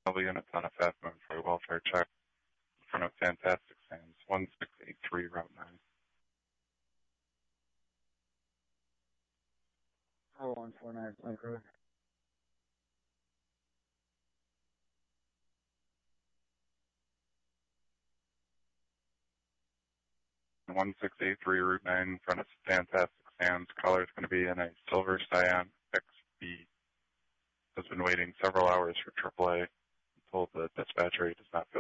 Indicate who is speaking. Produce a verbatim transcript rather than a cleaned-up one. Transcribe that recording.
Speaker 1: All units on a fast move for a welfare check in front of Fantastic Sands, one six eight three Route nine.
Speaker 2: Oh, one four nine Link Road.
Speaker 1: one six eight three Route nine in front of Fantastic Sands. Caller is going to be in a Silver Scion X B. Has been waiting several hours for triple A. Told the dispatcher he does not